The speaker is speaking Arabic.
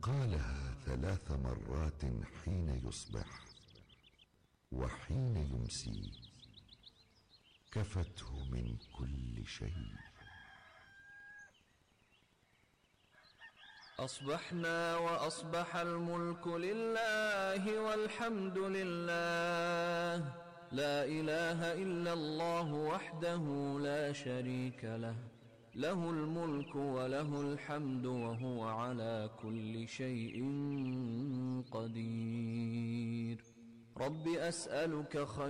قالها 3 مرات حين يصبح وحين يمسي، كفته من كل شيء. أصبحنا وأصبح الملك لله والحمد لله، لا إله إلا الله وحده لا شريك له، له الملك وله الحمد وهو على كل شيء قدير. رب أسألك خير